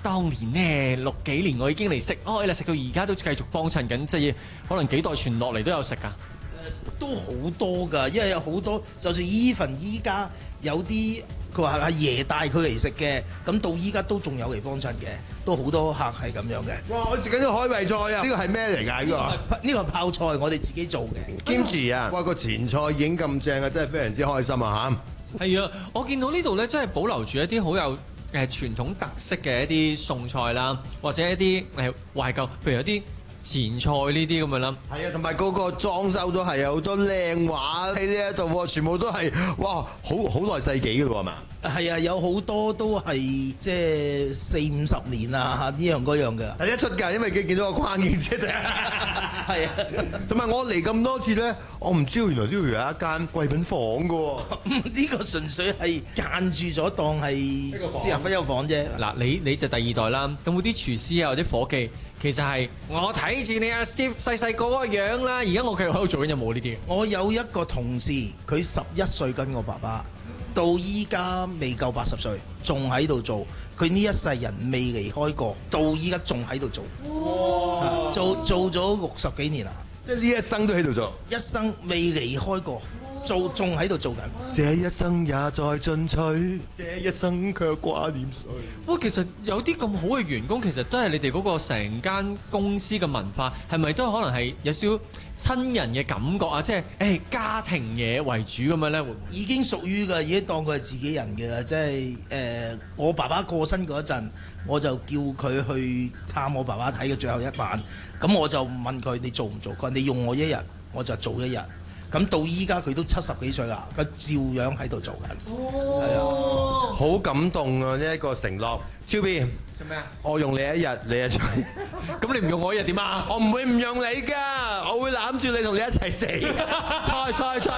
當年呢，6幾年我已經嚟食開啦，食到而家都繼續幫襯緊，即係可能幾代傳落嚟都有食㗎。 都好多㗎，因為有好多，就算even依家有啲佢話阿爺帶佢嚟食嘅，咁到依家都仲有嚟幫襯嘅，都好多客係咁樣嘅。 哇！我食緊啲海味菜啊，呢個係咩嚟㗎？ 呢個係泡菜，我哋自己做嘅。 Kimchi 啊！哇！個前菜已經咁正啊，真係非常之開心啊嚇！ 係啊，我見到呢度咧，真係保留住一啲好有傳統特色嘅一啲餸菜啦，或者一啲懷舊，譬如有啲前菜呢啲咁樣啦。 係啊，同埋嗰個裝修都係有好多靚畫喺呢一度喎，全部都係哇，好耐世紀嘅喎，係嘛？ 係啊，有好多都係即係40-50年啊，呢樣嗰樣嘅。 係一出㗎，因為佢見到個框影啫。 係啊， 同埋我嚟咁多次咧，我唔知道原來呢度有一間貴賓房嘅喎。 呢個純粹係間住咗當係私人婚休房啫。 嗱，你就第二代啦，有冇啲廚師啊或者伙計，其實係我睇住你阿 Steve 細個嗰個樣啦，而家我繼續喺度做緊，有冇呢啲？ 我有一個同事，佢11歲跟我爸爸，到依家未夠80歲，仲喺度做。佢呢一世人未離開過，到依家仲喺度做。哇！做咗60幾年啦， 即係呢一生都喺度做， 一生未離開過，仲喺度做緊。 這一生也在進取，這一生卻掛念誰？ 不過其實有啲咁好嘅員工，其實都係你哋嗰個成間公司嘅文化，係咪都可能係有少親人嘅感覺啊？即係家庭嘢為主咁樣咧，會已經屬於㗎，已經當佢係自己人嘅啦。即係我爸爸過身嗰陣，我就叫佢去探我爸爸睇嘅最後一晚。咁我就問佢：你做唔做？佢話：你用我一日，我就做一日。咁到依家佢都70幾歲啦，佢照樣喺度做緊。 哦， 好感動啊！呢一個承諾，超 B 做咩啊？ 我用你一日，你一出。 咁你唔用我一日點啊？ 我唔會唔用你㗎，我會攬住你同你一齊死。猜。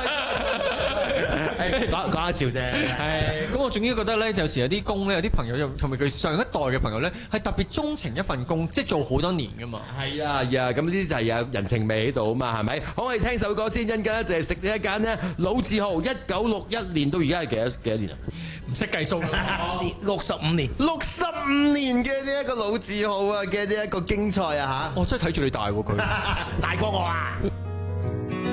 講下笑啫。 係，咁我仲要覺得咧，有時有啲工咧，有啲朋友又同埋佢上一代嘅朋友咧，係特別鍾情一份工，即係做好多年㗎嘛。 係啊，咁呢啲就係有人情味喺度啊嘛，係咪？好，我哋聽首歌先，陣間咧就係食呢一間咧老字號，1961年到而家係幾多年啊？ 唔識計數 65年 ，65年嘅呢一個老字號啊嘅呢一個京菜啊嚇！ 我真係睇住你大喎佢。 大過我啊！